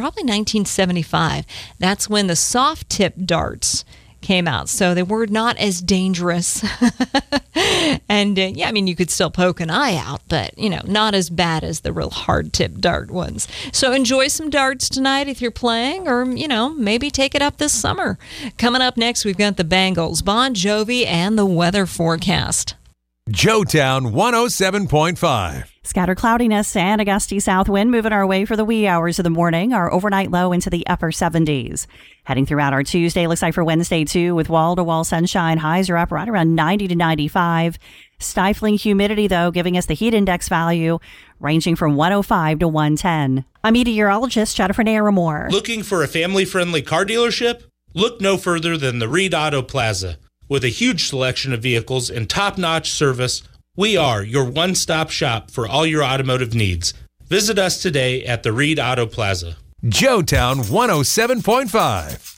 probably 1975. That's when the soft tip darts came out, so they were not as dangerous. And you could still poke an eye out, but not as bad as the real hard tip dart ones. So enjoy some darts tonight if you're playing, or maybe take it up this summer. Coming up next, we've got the Bangles, Bon Jovi, and the weather forecast. Joetown 107.5. Scattered cloudiness and a gusty south wind moving our way for the wee hours of the morning. Our overnight low into the upper 70s. Heading throughout our Tuesday, looks like for Wednesday too, with wall-to-wall sunshine. Highs are up right around 90 to 95. Stifling humidity, though, giving us the heat index value ranging from 105 to 110. I'm meteorologist Jennifer Naramore. Looking for a family-friendly car dealership? Look no further than the Reed Auto Plaza. With a huge selection of vehicles and top-notch service, we are your one-stop shop for all your automotive needs. Visit us today at the Reed Auto Plaza. Joetown 107.5.